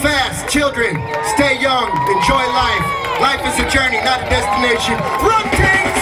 fast, children. Stay young. Enjoy life. Life is a journey, not a destination. Run, team!